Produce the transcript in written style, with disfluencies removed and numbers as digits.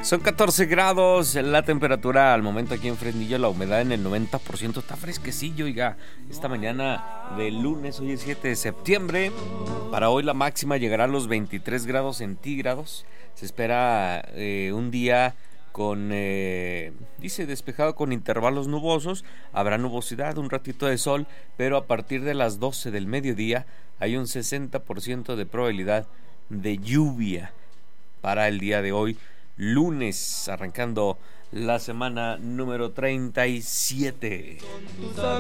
Son 14 grados la temperatura al momento aquí en Fresnillo, la humedad en el 90%, está fresquecillo, oiga, esta mañana de lunes, hoy es 7 de septiembre, para hoy la máxima llegará a los 23 grados centígrados, se espera un día con, dice, despejado con intervalos nubosos, habrá nubosidad, un ratito de sol, pero a partir de las 12 del mediodía hay un 60% de probabilidad de lluvia para el día de hoy, lunes, arrancando la semana número 37.